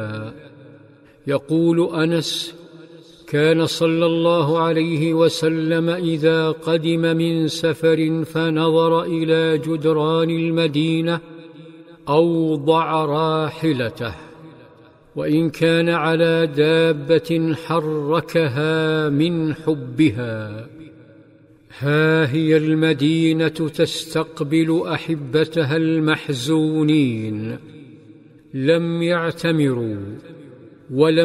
يقول أنس: كان صلى الله عليه وسلم إذا قدم من سفر فنظر إلى جدران المدينة أوضع راحلته، وإن كان على دابة حركها من حبها. ها هي المدينة تستقبل أحبتها المحزونين، لم يعتمروا ولم